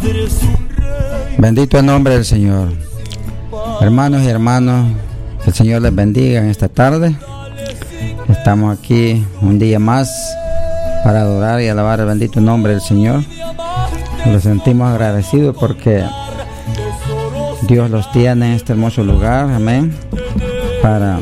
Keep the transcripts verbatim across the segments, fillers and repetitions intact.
Bendito el nombre del Señor. Hermanos y hermanos, que el Señor les bendiga en esta tarde. Estamos aquí un día más para adorar y alabar el bendito nombre del Señor. Nos sentimos agradecidos porque Dios los tiene en este hermoso lugar, amén, para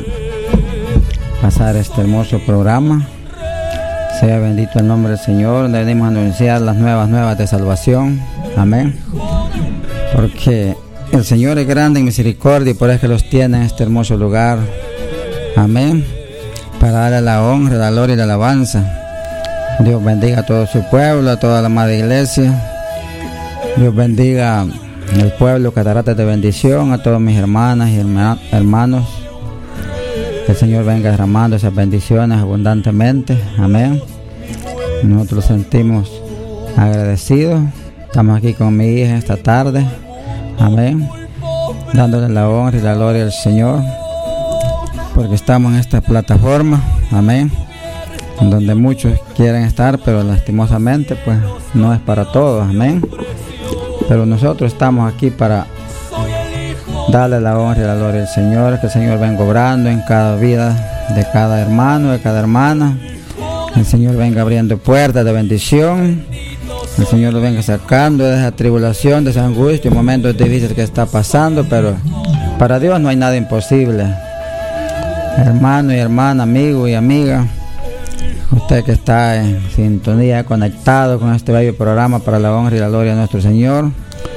pasar este hermoso programa. Sea bendito el nombre del Señor, donde venimos a anunciar las nuevas nuevas de salvación, amén, porque el Señor es grande en misericordia y por eso que los tiene en este hermoso lugar, amén, para darle la honra, la gloria y la alabanza. Dios bendiga a todo su pueblo, a toda la amada iglesia. Dios bendiga al pueblo, cataratas de bendición, a todas mis hermanas y herma- hermanos. Que el Señor venga derramando esas bendiciones abundantemente, amén. Nosotros sentimos agradecidos. Estamos aquí con mi hija esta tarde, amén, dándole la honra y la gloria al Señor, porque estamos en esta plataforma, amén, en donde muchos quieren estar, pero lastimosamente pues no es para todos, amén. Pero nosotros estamos aquí para darle la honra y la gloria al Señor, que el Señor venga obrando en cada vida de cada hermano, de cada hermana. El Señor venga abriendo puertas de bendición. El Señor lo venga sacando de esa tribulación, de esa angustia, momentos difíciles que está pasando, pero para Dios no hay nada imposible. Hermano y hermana, amigo y amiga, usted que está en sintonía, conectado con este bello programa para la honra y la gloria de nuestro Señor,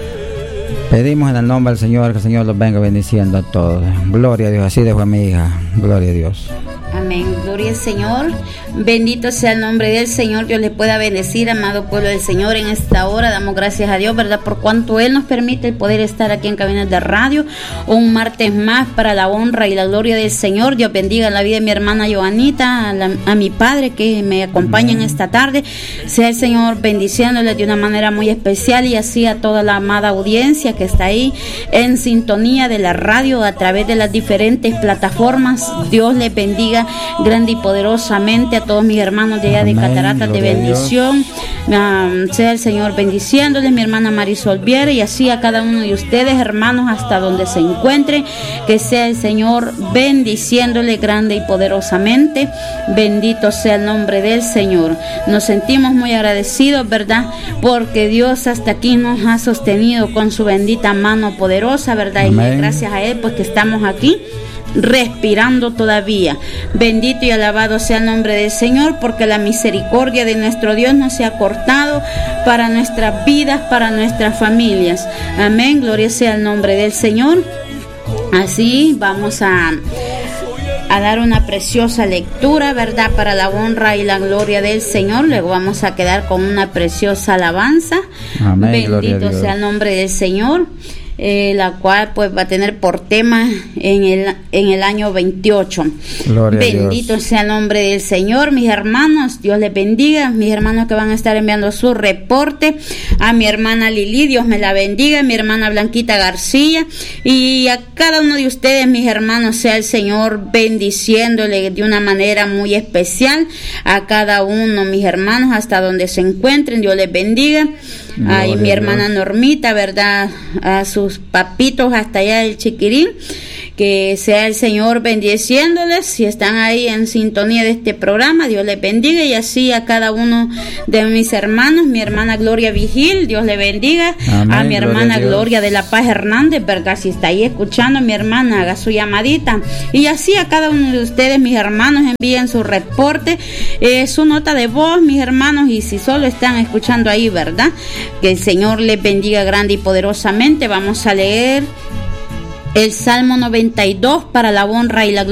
pedimos en el nombre del Señor que el Señor los venga bendiciendo a todos. Gloria a Dios, así dejó a mi hija. Gloria a Dios. Amén, gloria al Señor, bendito sea el nombre del Señor. Dios les pueda bendecir, amado pueblo del Señor. En esta hora damos gracias a Dios, ¿verdad?, por cuanto Él nos permite el poder estar aquí en Cabinas de Radio un martes más para la honra y la gloria del Señor. Dios bendiga la vida de mi hermana Joanita, a, la, a mi padre que me acompaña en esta tarde. Sea el Señor bendiciéndoles de una manera muy especial, y así a toda la amada audiencia que está ahí en sintonía de la radio a través de las diferentes plataformas. Dios les bendiga grande y poderosamente a todos mis hermanos de allá de Amén, Cataratas de bendición. Um, sea el Señor bendiciéndoles, mi hermana Marisol Viera, y así a cada uno de ustedes, hermanos, hasta donde se encuentren, que sea el Señor bendiciéndole grande y poderosamente. Bendito sea el nombre del Señor. Nos sentimos muy agradecidos, ¿verdad?, porque Dios hasta aquí nos ha sostenido con su bendita mano poderosa, ¿verdad? Amén. Y gracias a Él pues que estamos aquí respirando todavía. Bendito y alabado sea el nombre del Señor, porque la misericordia de nuestro Dios no se ha cortado para nuestras vidas, para nuestras familias. Amén, gloria sea el nombre del Señor. Así vamos a a dar una preciosa lectura, ¿verdad?, para la honra y la gloria del Señor. Luego vamos a quedar con una preciosa alabanza. Amén, bendito sea el nombre del Señor. Eh, la cual pues va a tener por tema en el en el año veintiocho. Gloria Bendito sea el nombre del Señor, mis hermanos. Dios les bendiga, mis hermanos que van a estar enviando su reporte. A mi hermana Lili, Dios me la bendiga. A mi hermana Blanquita García, y a cada uno de ustedes, mis hermanos, sea el Señor bendiciéndole de una manera muy especial a cada uno, mis hermanos, hasta donde se encuentren. Dios les bendiga. Ay, mi hermana Normita, ¿verdad?, a sus papitos hasta allá del Chiquirín, que sea el Señor bendiciéndoles. Si están ahí en sintonía de este programa, Dios les bendiga, y así a cada uno de mis hermanos. Mi hermana Gloria Vigil, Dios le bendiga. Amén, a mi hermana Gloria, Gloria de la Paz Hernández, ¿verdad?, si está ahí escuchando, mi hermana, haga su llamadita. Y así a cada uno de ustedes, mis hermanos, envíen su reporte, eh, su nota de voz, mis hermanos, y si solo están escuchando ahí, ¿verdad?, que el Señor les bendiga grande y poderosamente. Vamos a leer el Salmo noventa y dos para la honra y la gloria